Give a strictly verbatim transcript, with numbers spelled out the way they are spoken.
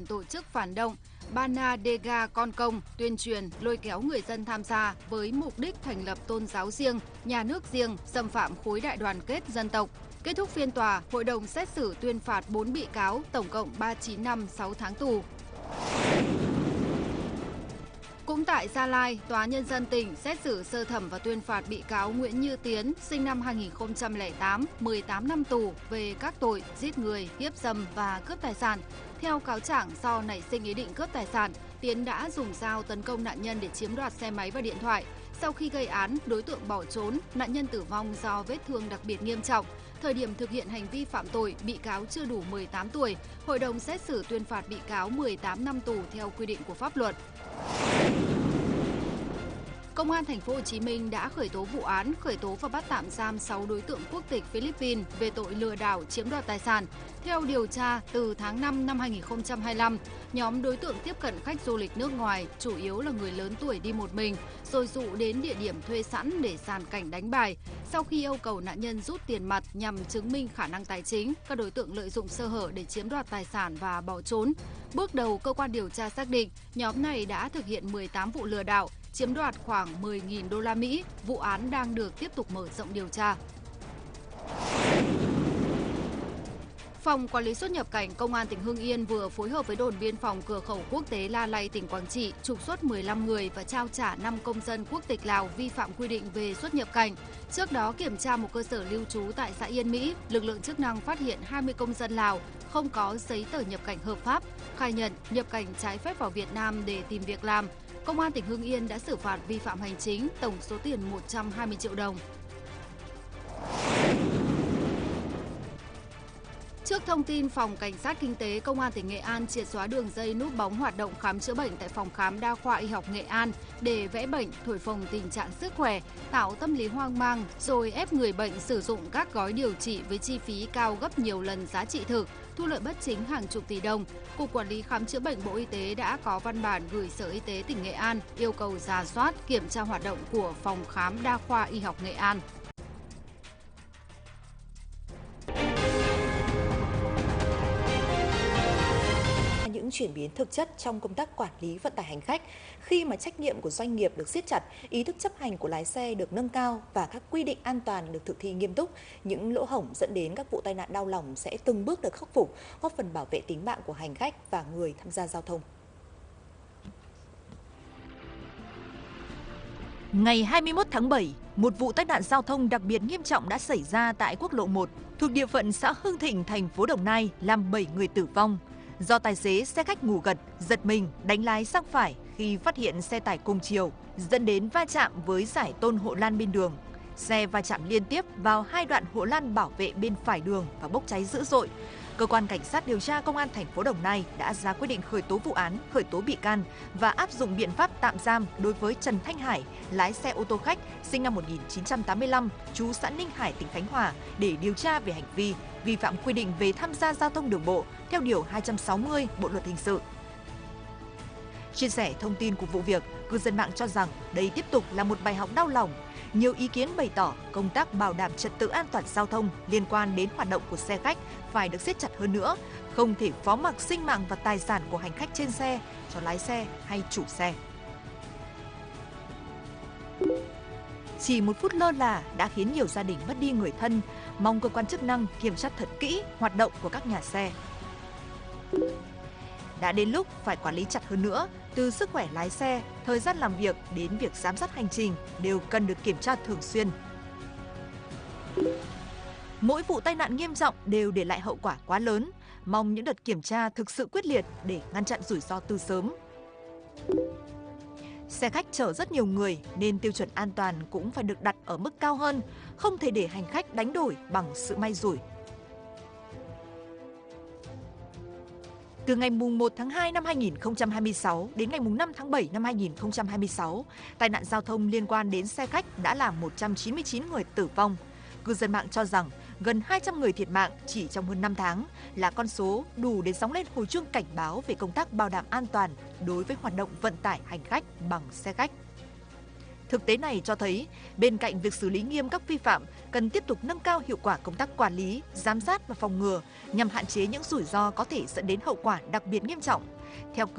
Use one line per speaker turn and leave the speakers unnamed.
động tổ chức phản động Bana Dega Con Công tuyên truyền lôi kéo người dân tham gia với mục đích thành lập tôn giáo riêng, nhà nước riêng, xâm phạm khối đại đoàn kết dân tộc. Kết thúc phiên tòa, hội đồng xét xử tuyên phạt bốn bị cáo tổng cộng ba mươi chín năm sáu tháng tù. Cũng tại Gia Lai, Tòa Nhân dân tỉnh xét xử sơ thẩm và tuyên phạt bị cáo Nguyễn Như Tiến, sinh năm hai nghìn không trăm lẻ tám, mười tám năm tù về các tội giết người, hiếp dâm và cướp tài sản. Theo cáo trạng, do nảy sinh ý định cướp tài sản, Tiến đã dùng dao tấn công nạn nhân để chiếm đoạt xe máy và điện thoại. Sau khi gây án, đối tượng bỏ trốn, nạn nhân tử vong do vết thương đặc biệt nghiêm trọng. Thời điểm thực hiện hành vi phạm tội, bị cáo chưa đủ mười tám tuổi. Hội đồng xét xử tuyên phạt bị cáo mười tám năm tù theo quy định của pháp luật. Công an thành phố Hồ Chí Minh đã khởi tố vụ án, khởi tố và bắt tạm giam sáu đối tượng quốc tịch Philippines về tội lừa đảo chiếm đoạt tài sản. Theo điều tra, từ tháng năm năm hai nghìn không trăm hai mươi lăm, nhóm đối tượng tiếp cận khách du lịch nước ngoài, chủ yếu là người lớn tuổi đi một mình, rồi dụ đến địa điểm thuê sẵn để sàn cảnh đánh bài. Sau khi yêu cầu nạn nhân rút tiền mặt nhằm chứng minh khả năng tài chính, các đối tượng lợi dụng sơ hở để chiếm đoạt tài sản và bỏ trốn. Bước đầu, cơ quan điều tra xác định nhóm này đã thực hiện mười tám vụ lừa đảo, chiếm đoạt khoảng mười nghìn đô la Mỹ. Vụ án đang được tiếp tục mở rộng điều tra. Phòng Quản lý xuất nhập cảnh Công an tỉnh Hưng Yên vừa phối hợp với đồn biên phòng cửa khẩu quốc tế La Lay tỉnh Quảng Trị trục xuất mười lăm người và trao trả năm công dân quốc tịch Lào vi phạm quy định về xuất nhập cảnh. Trước đó kiểm tra một cơ sở lưu trú tại xã Yên Mỹ, lực lượng chức năng phát hiện hai mươi công dân Lào không có giấy tờ nhập cảnh hợp pháp, khai nhận nhập cảnh trái phép vào Việt Nam để tìm việc làm. Công an tỉnh Hưng Yên đã xử phạt vi phạm hành chính tổng số tiền một trăm hai mươi triệu đồng. Trước thông tin Phòng Cảnh sát Kinh tế Công an tỉnh Nghệ An triệt xóa đường dây núp bóng hoạt động khám chữa bệnh tại phòng khám đa khoa y học Nghệ An để vẽ bệnh, thổi phồng tình trạng sức khỏe, tạo tâm lý hoang mang, rồi ép người bệnh sử dụng các gói điều trị với chi phí cao gấp nhiều lần giá trị thực, thu lợi bất chính hàng chục tỷ đồng. Cục Quản lý Khám chữa bệnh Bộ Y tế đã có văn bản gửi Sở Y tế tỉnh Nghệ An yêu cầu rà soát, kiểm tra hoạt động của phòng khám đa khoa y học Nghệ An.
Những chuyển biến thực chất trong công tác quản lý vận tải hành khách khi mà trách nhiệm của doanh nghiệp được siết chặt, ý thức chấp hành của lái xe được nâng cao và các quy định an toàn được thực thi nghiêm túc, những lỗ hổng dẫn đến các vụ tai nạn đau lòng sẽ từng bước được khắc phục, góp phần bảo vệ tính mạng của hành khách và người tham gia giao thông.
Ngày hai mươi mốt tháng bảy, một vụ tai nạn giao thông đặc biệt nghiêm trọng đã xảy ra tại quốc lộ một thuộc địa phận xã Hưng Thịnh, thành phố Đồng Nai, làm bảy người tử vong. Do tài xế xe khách ngủ gật, giật mình, đánh lái sang phải khi phát hiện xe tải cùng chiều, dẫn đến va chạm với dải tôn hộ lan bên đường. Xe va chạm liên tiếp vào hai đoạn hộ lan bảo vệ bên phải đường và bốc cháy dữ dội. Cơ quan Cảnh sát điều tra Công an thành phố Đồng Nai đã ra quyết định khởi tố vụ án, khởi tố bị can và áp dụng biện pháp tạm giam đối với Trần Thanh Hải, lái xe ô tô khách sinh năm một nghìn chín trăm tám mươi lăm, trú xã Ninh Hải, tỉnh Khánh Hòa để điều tra về hành vi vi phạm quy định về tham gia giao thông đường bộ theo điều hai trăm sáu mươi Bộ luật hình sự. Chia sẻ thông tin của vụ việc, cư dân mạng cho rằng đây tiếp tục là một bài học đau lòng. Nhiều ý kiến bày tỏ công tác bảo đảm trật tự an toàn giao thông liên quan đến hoạt động của xe khách phải được siết chặt hơn nữa, không thể phó mặc sinh mạng và tài sản của hành khách trên xe cho lái xe hay chủ xe. Chỉ một phút lơ là đã khiến nhiều gia đình mất đi người thân, mong cơ quan chức năng kiểm tra thật kỹ hoạt động của các nhà xe. Đã đến lúc phải quản lý chặt hơn nữa, từ sức khỏe lái xe, thời gian làm việc đến việc giám sát hành trình đều cần được kiểm tra thường xuyên. Mỗi vụ tai nạn nghiêm trọng đều để lại hậu quả quá lớn, mong những đợt kiểm tra thực sự quyết liệt để ngăn chặn rủi ro từ sớm. Xe khách chở rất nhiều người nên tiêu chuẩn an toàn cũng phải được đặt ở mức cao hơn, không thể để hành khách đánh đổi bằng sự may rủi. Từ ngày mùng một tháng hai năm hai nghìn không trăm hai mươi sáu đến ngày mùng năm tháng bảy năm hai nghìn không trăm hai mươi sáu, tai nạn giao thông liên quan đến xe khách đã làm một trăm chín mươi chín người tử vong. Cư dân mạng cho rằng gần hai trăm người thiệt mạng chỉ trong hơn năm tháng là con số đủ để gióng lên hồi chuông cảnh báo về công tác bảo đảm an toàn đối với hoạt động vận tải hành khách bằng xe khách. Thực tế này cho thấy, bên cạnh việc xử lý nghiêm các vi phạm, cần tiếp tục nâng cao hiệu quả công tác quản lý, giám sát và phòng ngừa nhằm hạn chế những rủi ro có thể dẫn đến hậu quả đặc biệt nghiêm trọng. Theo